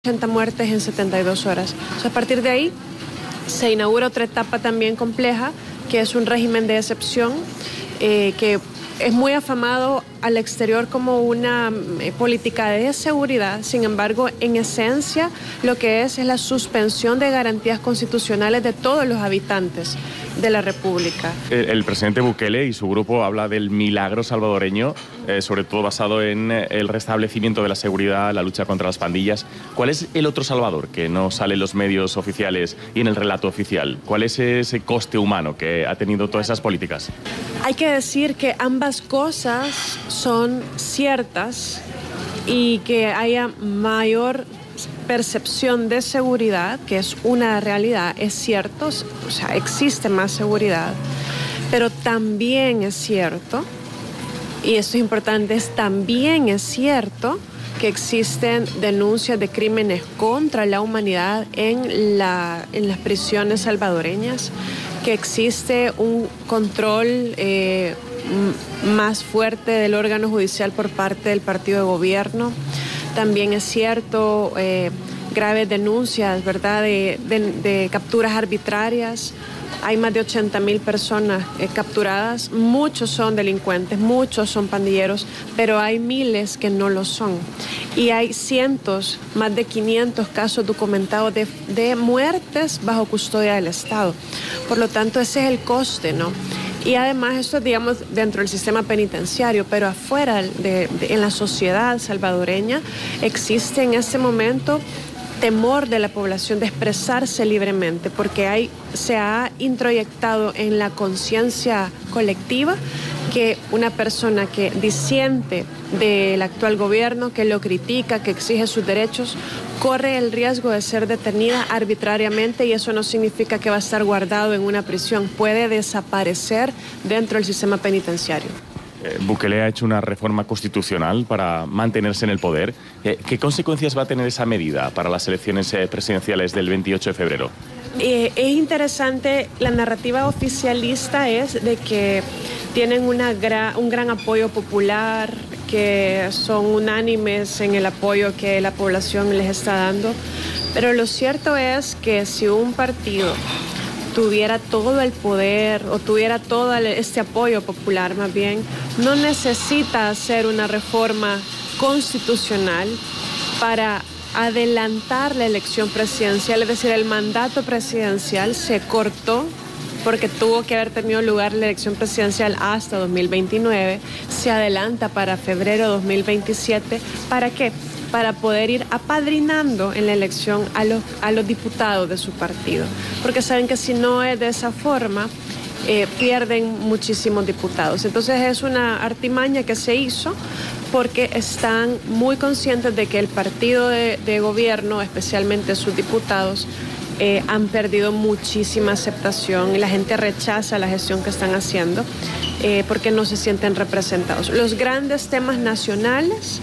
80 muertes en 72 horas. O sea, a partir de ahí se inaugura otra etapa también compleja, que es un régimen de excepción, que es muy afamado al exterior como una política de seguridad. Sin embargo, en esencia, lo que es la suspensión de garantías constitucionales de todos los habitantes de la República. El presidente Bukele y su grupo habla del milagro salvadoreño, sobre todo basado en el restablecimiento de la seguridad, la lucha contra las pandillas. ¿Cuál es el otro Salvador que no sale en los medios oficiales y en el relato oficial? ¿Cuál es ese coste humano que ha tenido todas esas políticas? Hay que decir que ambas cosas son ciertas y que haya mayor percepción de seguridad, que es una realidad, es cierto, o sea, existe más seguridad, pero también es cierto, y esto es importante, también es cierto que existen denuncias de crímenes contra la humanidad en las prisiones salvadoreñas, que existe un control más fuerte del órgano judicial por parte del partido de gobierno. También es cierto graves denuncias, ¿verdad?, de capturas arbitrarias. Hay más de 80.000 personas capturadas. Muchos son delincuentes, muchos son pandilleros, pero hay miles que no lo son. Y hay cientos, más de 500 casos documentados de muertes bajo custodia del Estado. Por lo tanto, ese es el coste, ¿no? Y además esto es, digamos, dentro del sistema penitenciario, pero afuera, en la sociedad salvadoreña, existe en este momento temor de la población de expresarse libremente, porque se ha introyectado en la conciencia colectiva que una persona que disiente del actual gobierno, que lo critica, que exige sus derechos, corre el riesgo de ser detenida arbitrariamente, y eso no significa que va a estar guardado en una prisión, puede desaparecer dentro del sistema penitenciario. Bukele ha hecho una reforma constitucional para mantenerse en el poder. ¿Qué consecuencias va a tener esa medida para las elecciones presidenciales del 28 de febrero? Es interesante, la narrativa oficialista es de que tienen un gran apoyo popular, que son unánimes en el apoyo que la población les está dando, pero lo cierto es que si un partido tuviera todo el poder o tuviera todo este apoyo popular, más bien, no necesita hacer una reforma constitucional para adelantar la elección presidencial. Es decir, el mandato presidencial se cortó porque tuvo que haber tenido lugar la elección presidencial hasta 2029, se adelanta para febrero de 2027. ¿Para qué? Para poder ir apadrinando en la elección a los diputados de su partido, porque saben que si no es de esa forma, pierden muchísimos diputados. Entonces es una artimaña que se hizo porque están muy conscientes de que el partido de gobierno, especialmente sus diputados, han perdido muchísima aceptación y la gente rechaza la gestión que están haciendo porque no se sienten representados. Los grandes temas nacionales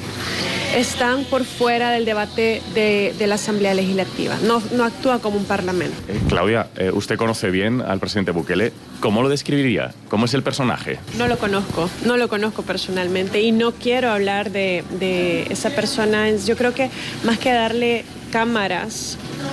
están por fuera del debate de la Asamblea Legislativa, no actúa como un parlamento. Claudia, usted conoce bien al presidente Bukele. ¿Cómo lo describiría? ¿Cómo es el personaje? No lo conozco personalmente y no quiero hablar de esa persona. Yo creo que más que darle cámaras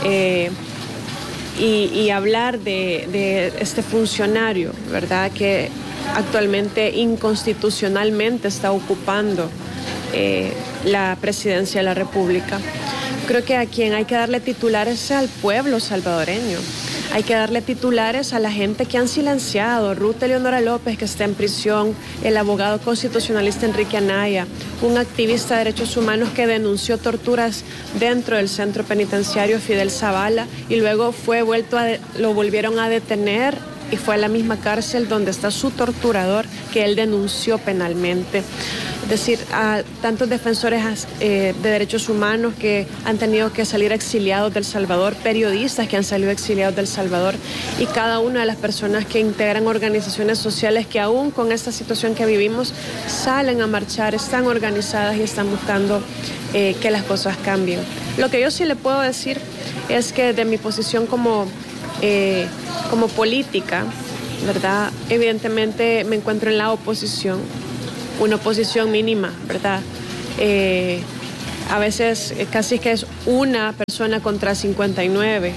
y hablar de este funcionario, ¿verdad?, que actualmente inconstitucionalmente está ocupando la presidencia de la República. Creo que a quien hay que darle titulares es al pueblo salvadoreño. Hay que darle titulares a la gente que han silenciado. Ruth Eleonora López, que está en prisión, el abogado constitucionalista Enrique Anaya, un activista de derechos humanos que denunció torturas dentro del centro penitenciario, Fidel Zavala, y luego lo volvieron a detener y fue a la misma cárcel donde está su torturador, que él denunció penalmente. Es decir, a tantos defensores de derechos humanos que han tenido que salir exiliados del Salvador, periodistas que han salido exiliados del Salvador, y cada una de las personas que integran organizaciones sociales que aún con esta situación que vivimos salen a marchar, están organizadas y están buscando que las cosas cambien. Lo que yo sí le puedo decir es que de mi posición como política, ¿verdad?, evidentemente me encuentro en la oposición, una oposición mínima, ¿verdad? A veces casi que es una persona contra 59.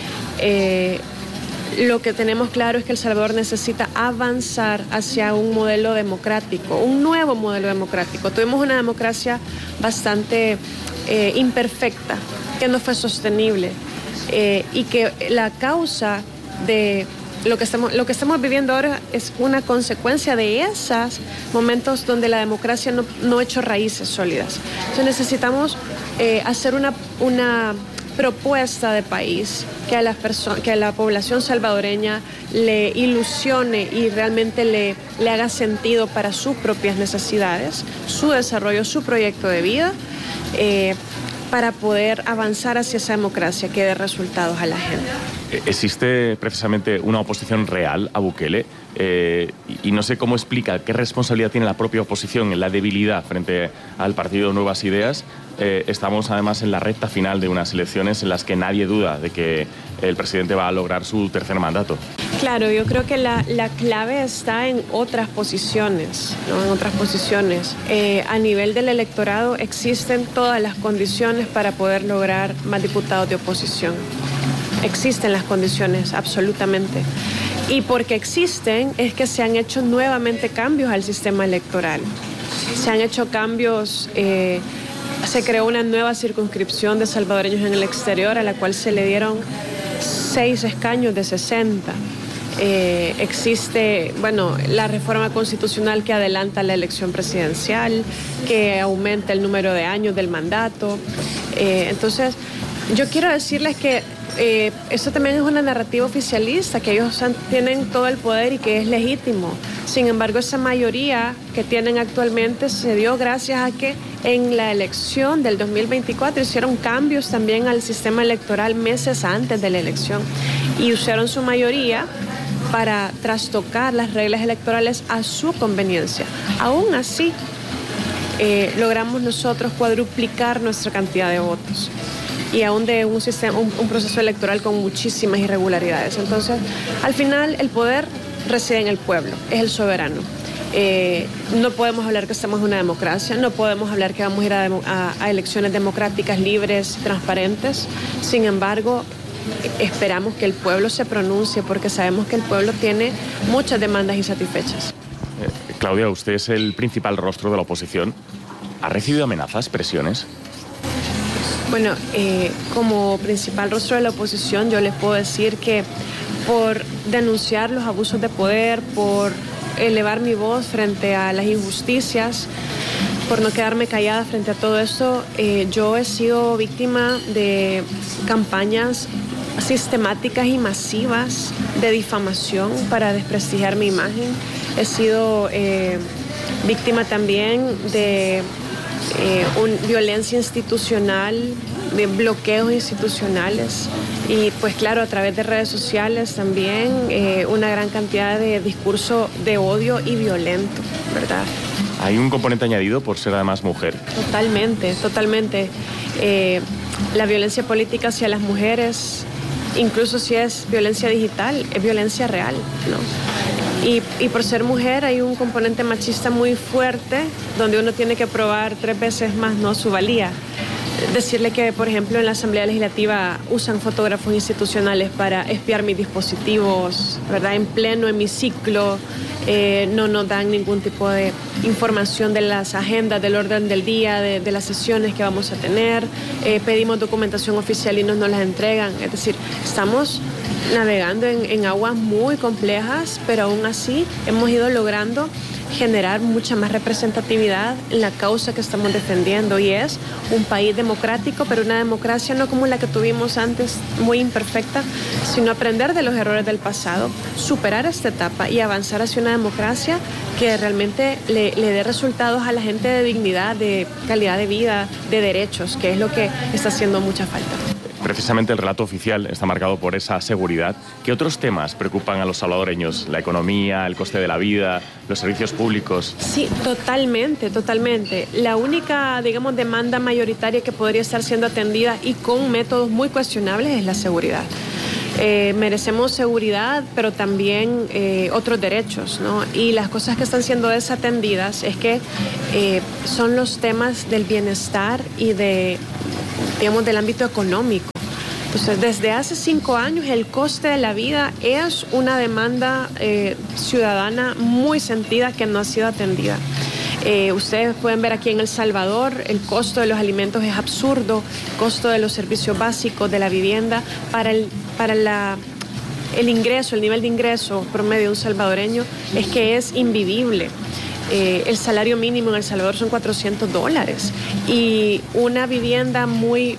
Lo que tenemos claro es que El Salvador necesita avanzar hacia un modelo democrático, un nuevo modelo democrático. Tuvimos una democracia bastante imperfecta, que no fue sostenible, y que la causa de lo que estamos viviendo ahora es una consecuencia de esos momentos donde la democracia no ha hecho raíces sólidas. Entonces necesitamos hacer una propuesta de país que a la población salvadoreña le ilusione y realmente le haga sentido para sus propias necesidades, su desarrollo, su proyecto de vida, para poder avanzar hacia esa democracia que dé resultados a la gente. ¿Existe precisamente una oposición real a Bukele? Y no sé cómo explica qué responsabilidad tiene la propia oposición en la debilidad frente al partido Nuevas Ideas. Estamos además en la recta final de unas elecciones en las que nadie duda de que el presidente va a lograr su tercer mandato. Claro, yo creo que la clave está en otras posiciones, ¿no? En otras posiciones. A nivel del electorado existen todas las condiciones para poder lograr más diputados de oposición. Existen las condiciones, absolutamente. Y porque existen es que se han hecho nuevamente cambios al sistema electoral. Se han hecho cambios, se creó una nueva circunscripción de salvadoreños en el exterior a la cual se le dieron 6 escaños de 60. Existe, la reforma constitucional que adelanta la elección presidencial, que aumenta el número de años del mandato. Entonces, yo quiero decirles que esto también es una narrativa oficialista, que ellos tienen todo el poder y que es legítimo. Sin embargo, esa mayoría que tienen actualmente se dio gracias a que en la elección del 2024 hicieron cambios también al sistema electoral meses antes de la elección y usaron su mayoría para trastocar las reglas electorales a su conveniencia. Aún así, logramos nosotros cuadruplicar nuestra cantidad de votos, y aún de un proceso electoral con muchísimas irregularidades. Entonces, al final, el poder reside en el pueblo, es el soberano. No podemos hablar que estamos en una democracia, no podemos hablar que vamos a ir a elecciones democráticas, libres, transparentes. Sin embargo, esperamos que el pueblo se pronuncie, porque sabemos que el pueblo tiene muchas demandas insatisfechas. Claudia, usted es el principal rostro de la oposición. ¿Ha recibido amenazas, presiones? Bueno, como principal rostro de la oposición, yo les puedo decir que por denunciar los abusos de poder, por elevar mi voz frente a las injusticias, por no quedarme callada frente a todo esto, yo he sido víctima de campañas sistemáticas y masivas de difamación para desprestigiar mi imagen. He sido víctima también de violencia institucional, de bloqueos institucionales y pues claro, a través de redes sociales también una gran cantidad de discurso de odio y violento, ¿verdad? ¿Hay un componente añadido por ser además mujer? Totalmente, totalmente. La violencia política hacia las mujeres, incluso si es violencia digital, es violencia real, ¿no? Y por ser mujer hay un componente machista muy fuerte, donde uno tiene que probar 3 veces más, ¿no?, su valía. Decirle que, por ejemplo, en la Asamblea Legislativa usan fotógrafos institucionales para espiar mis dispositivos, ¿verdad?, en pleno hemiciclo, no nos dan ningún tipo de información de las agendas, del orden del día, de las sesiones que vamos a tener, pedimos documentación oficial y no nos las entregan. Es decir, estamos navegando en aguas muy complejas, pero aún así hemos ido logrando generar mucha más representatividad en la causa que estamos defendiendo, y es un país democrático, pero una democracia no como la que tuvimos antes, muy imperfecta, sino aprender de los errores del pasado, superar esta etapa y avanzar hacia una democracia que realmente le dé resultados a la gente de dignidad, de calidad de vida, de derechos, que es lo que está haciendo mucha falta. Precisamente el relato oficial está marcado por esa seguridad. ¿Qué otros temas preocupan a los salvadoreños? ¿La economía, el coste de la vida, los servicios públicos? Sí, totalmente, totalmente. La única, digamos, demanda mayoritaria que podría estar siendo atendida y con métodos muy cuestionables es la seguridad. Merecemos seguridad, pero también otros derechos, ¿no? Y las cosas que están siendo desatendidas es que son los temas del bienestar y del ámbito económico. Entonces, desde hace 5 años el coste de la vida es una demanda ciudadana muy sentida que no ha sido atendida. Ustedes pueden ver aquí en El Salvador, el costo de los alimentos es absurdo, el costo de los servicios básicos, de la vivienda, para el ingreso, el nivel de ingreso promedio de un salvadoreño es que es invivible. El salario mínimo en El Salvador son $400 y una vivienda muy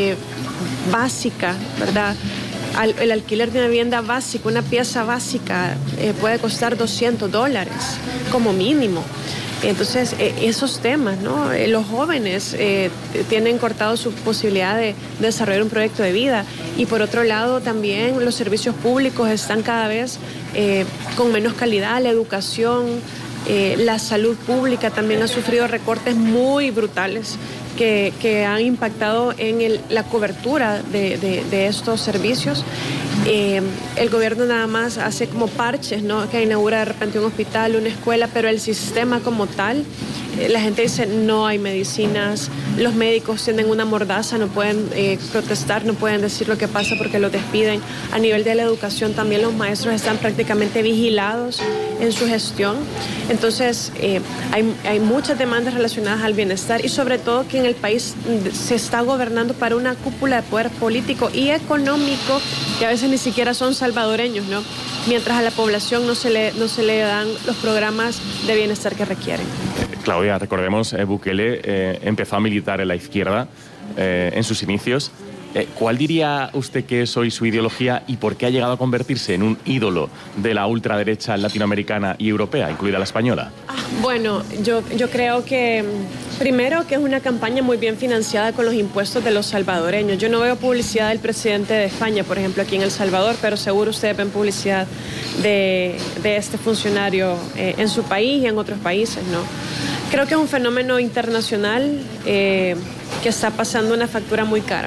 básica, ¿verdad? El alquiler de una vivienda básica, una pieza básica, puede costar $200 como mínimo. Entonces, esos temas, ¿no? Los jóvenes tienen cortado su posibilidad de desarrollar un proyecto de vida y por otro lado también los servicios públicos están cada vez con menos calidad, la educación, la salud pública también ha sufrido recortes muy brutales que han impactado en la cobertura de estos servicios. El gobierno nada más hace como parches, ¿no? Que inaugura de repente un hospital, una escuela, pero el sistema como tal, la gente dice no hay medicinas, los médicos tienen una mordaza, no pueden protestar, no pueden decir lo que pasa porque los despiden. A nivel de la educación también los maestros están prácticamente vigilados en su gestión. Entonces hay muchas demandas relacionadas al bienestar y sobre todo que en el país se está gobernando para una cúpula de poder político y económico que a veces ni siquiera son salvadoreños, ¿no? Mientras a la población no se le dan los programas de bienestar que requieren. Claudia, recordemos, Bukele empezó a militar en la izquierda en sus inicios. ¿Cuál diría usted que es hoy su ideología y por qué ha llegado a convertirse en un ídolo de la ultraderecha latinoamericana y europea, incluida la española? Bueno, yo creo que primero que es una campaña muy bien financiada con los impuestos de los salvadoreños. Yo no veo publicidad del presidente de España, por ejemplo, aquí en El Salvador, pero seguro ustedes ven publicidad de este funcionario en su país y en otros países, ¿no? Creo que es un fenómeno internacional que está pasando una factura muy cara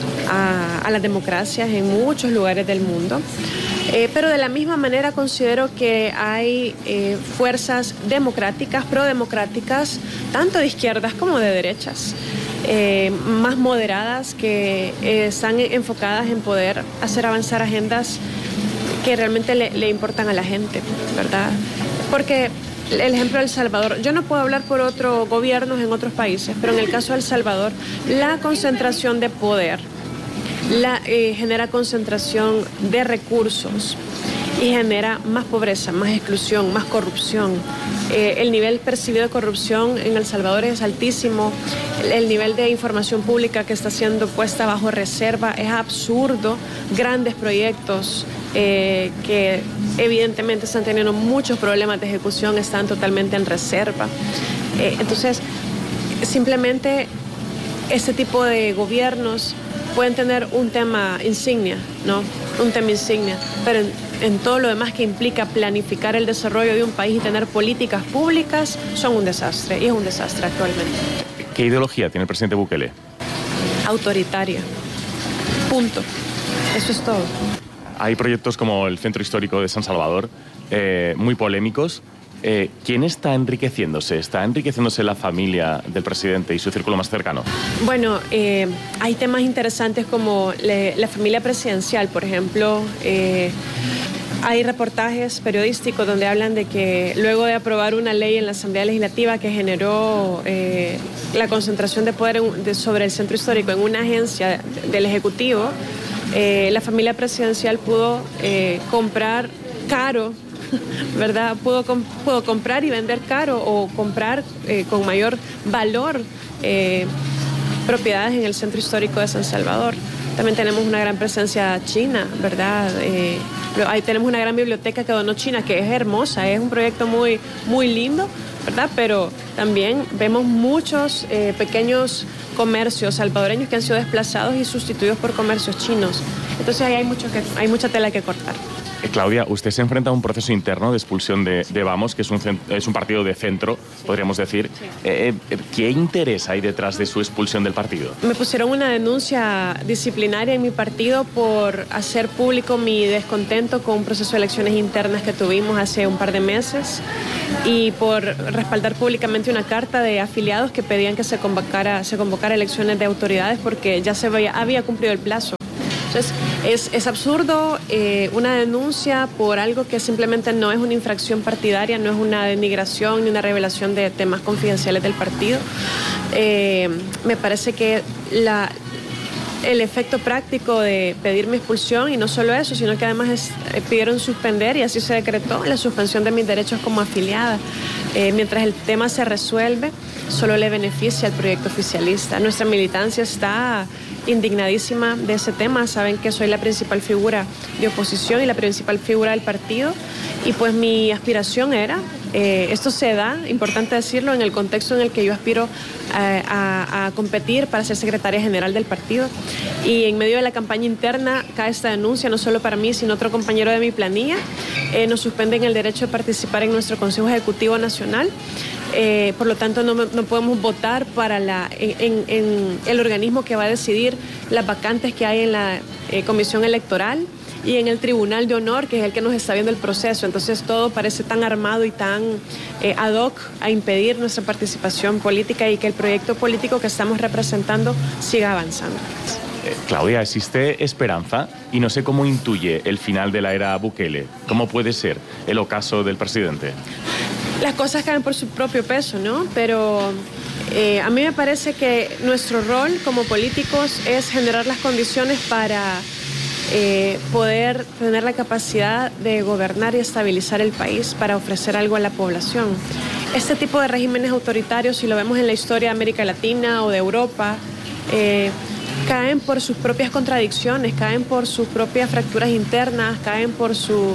a las democracias en muchos lugares del mundo. Pero de la misma manera considero que hay fuerzas democráticas, prodemocráticas, tanto de izquierdas como de derechas, más moderadas que están enfocadas en poder hacer avanzar agendas que realmente le importan a la gente, ¿verdad? Porque el ejemplo de El Salvador, yo no puedo hablar por otros gobiernos en otros países, pero en el caso de El Salvador, la concentración de poder genera concentración de recursos y genera más pobreza, más exclusión, más corrupción. El nivel percibido de corrupción en El Salvador es altísimo. El nivel de información pública que está siendo puesta bajo reserva es absurdo. Grandes proyectos que evidentemente están teniendo muchos problemas de ejecución están totalmente en reserva. Entonces, simplemente este tipo de gobiernos pueden tener un tema insignia, ¿no? Un tema insignia, pero en todo lo demás que implica planificar el desarrollo de un país y tener políticas públicas son un desastre, y es un desastre actualmente. ¿Qué ideología tiene el presidente Bukele? Autoritaria. Punto. Eso es todo. Hay proyectos como el Centro Histórico de San Salvador, muy polémicos. ¿Quién está enriqueciéndose? ¿Está enriqueciéndose la familia del presidente y su círculo más cercano? Bueno, hay temas interesantes como la familia presidencial, por ejemplo. Hay reportajes periodísticos donde hablan de que luego de aprobar una ley en la Asamblea Legislativa que generó la concentración de poder sobre el Centro Histórico en una agencia del Ejecutivo, la familia presidencial pudo comprar caro, ¿verdad? Pudo comprar y vender caro o comprar con mayor valor propiedades en el Centro Histórico de San Salvador. También tenemos una gran presencia china, ¿verdad? Ahí tenemos una gran biblioteca que donó China, que es hermosa, es un proyecto muy, muy lindo, ¿verdad? Pero también vemos muchos pequeños comercios salvadoreños que han sido desplazados y sustituidos por comercios chinos. Entonces ahí hay mucha tela que cortar. Claudia, usted se enfrenta a un proceso interno de expulsión de Vamos, que es un partido de centro, podríamos decir. ¿Qué interés hay detrás de su expulsión del partido? Me pusieron una denuncia disciplinaria en mi partido por hacer público mi descontento con un proceso de elecciones internas que tuvimos hace un par de meses y por respaldar públicamente una carta de afiliados que pedían que se convocara elecciones de autoridades porque ya había cumplido el plazo. Entonces, es absurdo una denuncia por algo que simplemente no es una infracción partidaria, no es una denigración ni una revelación de temas confidenciales del partido. Me parece que el efecto práctico de pedir mi expulsión, y no solo eso, sino que además pidieron suspender, y así se decretó, la suspensión de mis derechos como afiliada. Mientras el tema se resuelve, solo le beneficia al proyecto oficialista. Nuestra militancia está indignadísima de ese tema. Saben que soy la principal figura de oposición y la principal figura del partido, y pues mi aspiración era, esto se da, importante decirlo, en el contexto en el que yo aspiro a competir para ser secretaria general del partido, y en medio de la campaña interna cae esta denuncia, no solo para mí, sino otro compañero de mi planilla. Nos suspenden el derecho de participar en nuestro Consejo Ejecutivo Nacional. Por lo tanto, no podemos votar para en el organismo que va a decidir las vacantes que hay en la Comisión Electoral y en el Tribunal de Honor, que es el que nos está viendo el proceso. Entonces, todo parece tan armado y tan ad hoc a impedir nuestra participación política y que el proyecto político que estamos representando siga avanzando. Claudia, ¿existe esperanza? Y no sé cómo intuye el final de la era Bukele. ¿Cómo puede ser el ocaso del presidente? Las cosas caen por su propio peso, ¿no? Pero a mí me parece que nuestro rol como políticos es generar las condiciones para poder tener la capacidad de gobernar y estabilizar el país, para ofrecer algo a la población. Este tipo de regímenes autoritarios, si lo vemos en la historia de América Latina o de Europa, caen por sus propias contradicciones, caen por sus propias fracturas internas, caen por su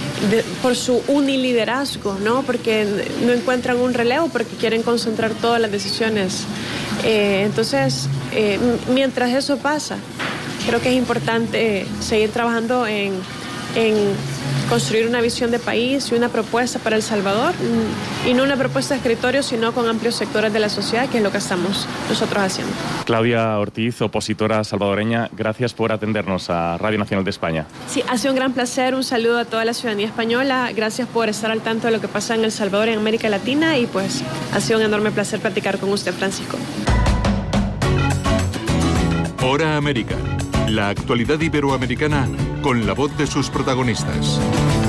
uniliderazgo, ¿no? Porque no encuentran un relevo, porque quieren concentrar todas las decisiones. Entonces, mientras eso pasa, creo que es importante seguir trabajando en construir una visión de país y una propuesta para El Salvador, y no una propuesta de escritorio, sino con amplios sectores de la sociedad, que es lo que estamos nosotros haciendo. Claudia Ortiz, opositora salvadoreña, gracias por atendernos a Radio Nacional de España. Sí, ha sido un gran placer, un saludo a toda la ciudadanía española, gracias por estar al tanto de lo que pasa en El Salvador y en América Latina, y pues ha sido un enorme placer platicar con usted, Francisco. Hora América, la actualidad iberoamericana con la voz de sus protagonistas.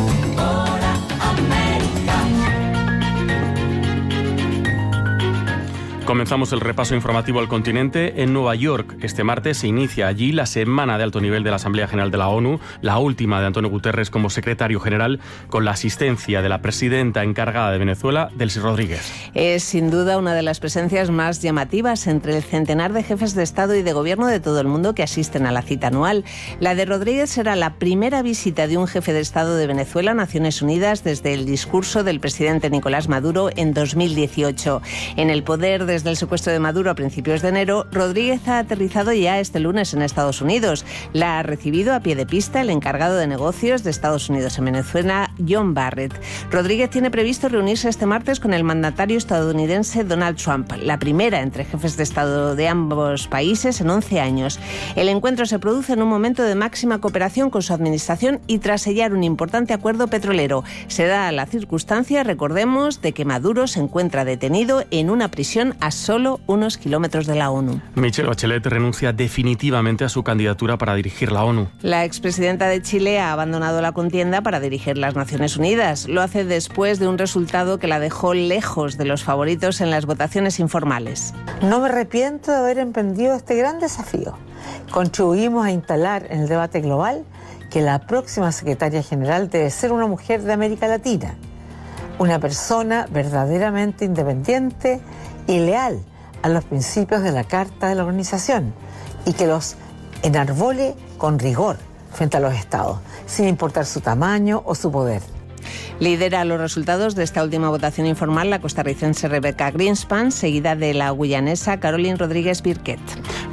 Comenzamos el repaso informativo al continente en Nueva York. Este martes se inicia allí la semana de alto nivel de la Asamblea General de la ONU, la última de Antonio Guterres como secretario general, con la asistencia de la presidenta encargada de Venezuela, Delcy Rodríguez. Es sin duda una de las presencias más llamativas entre el centenar de jefes de Estado y de Gobierno de todo el mundo que asisten a la cita anual. La de Rodríguez será la primera visita de un jefe de Estado de Venezuela a Naciones Unidas desde el discurso del presidente Nicolás Maduro en 2018. En el poder desde el secuestro de Maduro a principios de enero, Rodríguez ha aterrizado ya este lunes en Estados Unidos. La ha recibido a pie de pista el encargado de negocios de Estados Unidos en Venezuela, John Barrett. Rodríguez tiene previsto reunirse este martes con el mandatario estadounidense Donald Trump, la primera entre jefes de Estado de ambos países en 11 años. El encuentro se produce en un momento de máxima cooperación con su administración y tras sellar un importante acuerdo petrolero. Se da la circunstancia, recordemos, de que Maduro se encuentra detenido en una prisión a solo unos kilómetros de la ONU. Michelle Bachelet renuncia definitivamente a su candidatura para dirigir la ONU. La expresidenta de Chile ha abandonado la contienda para dirigir las Naciones Unidas. Lo hace después de un resultado que la dejó lejos de los favoritos en las votaciones informales. No me arrepiento de haber emprendido este gran desafío. Contribuimos a instalar en el debate global que la próxima secretaria general debe ser una mujer de América Latina, una persona verdaderamente independiente y leal a los principios de la Carta de la Organización y que los enarbole con rigor frente a los estados, sin importar su tamaño o su poder. Lidera los resultados de esta última votación informal la costarricense Rebecca Greenspan, seguida de la guyanesa Caroline Rodríguez Birquet.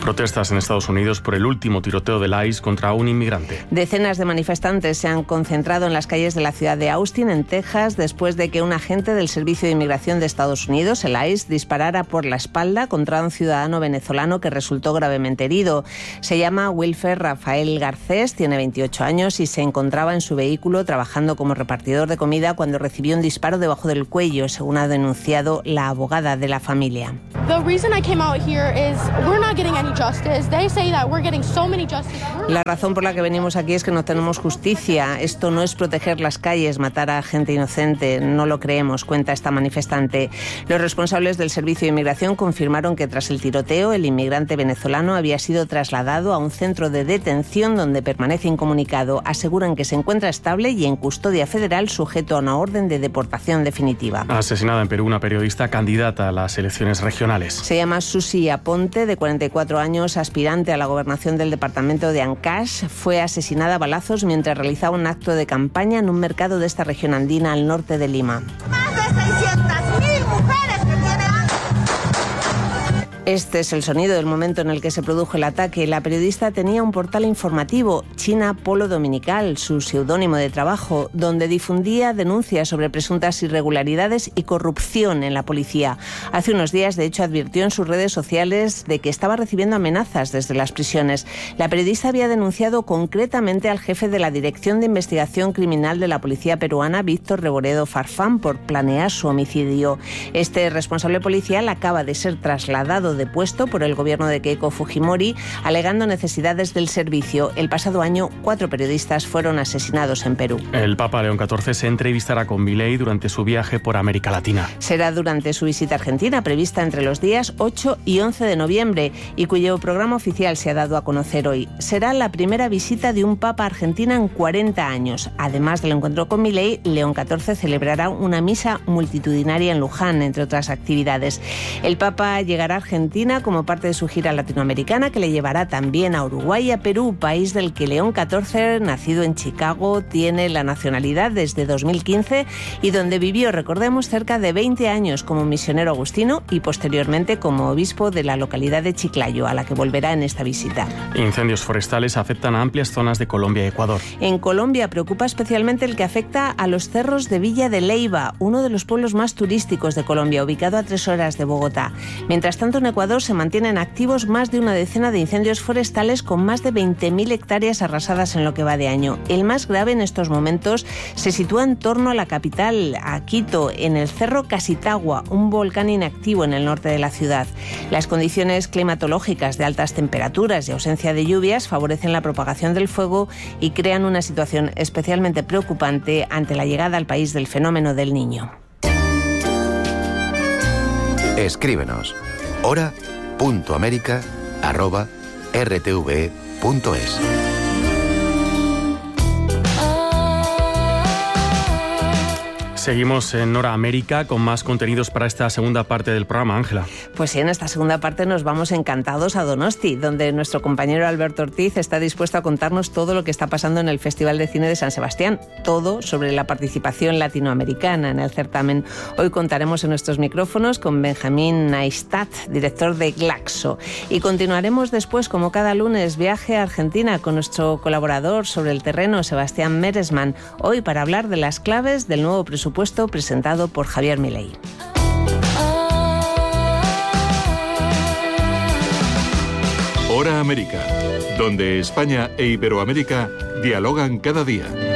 Protestas en Estados Unidos por el último tiroteo del ICE contra un inmigrante. Decenas de manifestantes se han concentrado en las calles de la ciudad de Austin, en Texas, después de que un agente del Servicio de Inmigración de Estados Unidos, el ICE, disparara por la espalda contra un ciudadano venezolano que resultó gravemente herido. Se llama Wilfer Rafael Garcés, tiene 28 años y se encontraba en su vehículo trabajando como repartidor de comida cuando recibió un disparo debajo del cuello, según ha denunciado la abogada de la familia. La razón por la que venimos aquí es que no tenemos justicia. Esto no es proteger las calles, matar a gente inocente. No lo creemos, cuenta esta manifestante. Los responsables del Servicio de Inmigración confirmaron que tras el tiroteo, el inmigrante venezolano había sido trasladado a un centro de detención donde permanece incomunicado. Aseguran que se encuentra estable y en custodia federal, sujeto a una orden de deportación definitiva. Asesinada en Perú una periodista candidata a las elecciones regionales. Se llama Susi Aponte, de 44 años, aspirante a la gobernación del departamento de Ancash. Fue asesinada a balazos mientras realizaba un acto de campaña en un mercado de esta región andina al norte de Lima. Más de 600.000 mujeres que tienen. Este es el sonido del momento en el que se produjo el ataque. La periodista tenía un portal informativo, China Polo Dominical, su seudónimo de trabajo, donde difundía denuncias sobre presuntas irregularidades y corrupción en la policía. Hace unos días, de hecho, advirtió en sus redes sociales de que estaba recibiendo amenazas desde las prisiones. La periodista había denunciado concretamente al jefe de la Dirección de Investigación Criminal de la Policía Peruana, Víctor Reboredo Farfán, por planear su homicidio. Este responsable policial acaba de ser trasladado de puesto por el gobierno de Keiko Fujimori, alegando necesidades del servicio. El pasado año, 4 periodistas fueron asesinados en Perú. El Papa León XIV se entrevistará con Milei durante su viaje por América Latina. Será durante su visita a Argentina, prevista entre los días 8 y 11 de noviembre, y cuyo programa oficial se ha dado a conocer hoy. Será la primera visita de un Papa a Argentina en 40 años. Además del encuentro con Milei, León XIV celebrará una misa multitudinaria en Luján, entre otras actividades. El Papa llegará a Argentina como parte de su gira latinoamericana, que le llevará también a Uruguay y a Perú, país del que León XIV, nacido en Chicago, tiene la nacionalidad desde 2015 y donde vivió, recordemos, cerca de 20 años como misionero agustino y posteriormente como obispo de la localidad de Chiclayo, a la que volverá en esta visita. Incendios forestales afectan a amplias zonas de Colombia y Ecuador. En Colombia preocupa especialmente el que afecta a los cerros de Villa de Leyva, uno de los pueblos más turísticos de Colombia, ubicado a 3 horas de Bogotá. Mientras tanto, en Ecuador se mantienen activos más de una decena de incendios forestales con más de 20.000 hectáreas arrasadas en lo que va de año. El más grave en estos momentos se sitúa en torno a la capital, a Quito, en el Cerro Casitagua, un volcán inactivo en el norte de la ciudad. Las condiciones climatológicas de altas temperaturas y ausencia de lluvias favorecen la propagación del fuego y crean una situación especialmente preocupante ante la llegada al país del fenómeno del Niño. Escríbenos hora.america@rtve.es. Seguimos en Hora América con más contenidos para esta segunda parte del programa, Ángela. Pues sí, en esta segunda parte nos vamos encantados a Donosti, donde nuestro compañero Alberto Ortiz está dispuesto a contarnos todo lo que está pasando en el Festival de Cine de San Sebastián, todo sobre la participación latinoamericana en el certamen. Hoy contaremos en nuestros micrófonos con Benjamín Neistat, director de Glaxo, y continuaremos después, como cada lunes, viaje a Argentina con nuestro colaborador sobre el terreno, Sebastián Meresman, hoy para hablar de las claves del nuevo presupuesto presentado por Javier Milei. Hora América, donde España e Iberoamérica dialogan cada día.